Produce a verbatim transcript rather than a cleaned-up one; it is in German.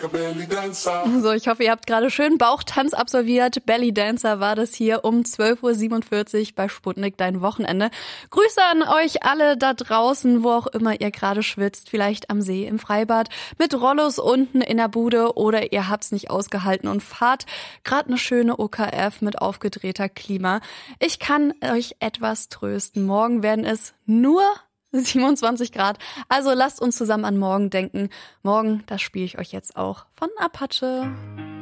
So, ich hoffe, ihr habt gerade schön Bauchtanz absolviert. Belly Dancer war das hier um zwölf Uhr siebenundvierzig bei Sputnik, dein Wochenende. Grüße an euch alle da draußen, wo auch immer ihr gerade schwitzt. Vielleicht am See, im Freibad, mit Rollos unten in der Bude oder ihr habt's nicht ausgehalten und fahrt gerade eine schöne O K F mit aufgedrehter Klima. Ich kann euch etwas trösten. Morgen werden es nur siebenundzwanzig Grad. Also lasst uns zusammen an morgen denken. Morgen, das spiele ich euch jetzt auch von Apache.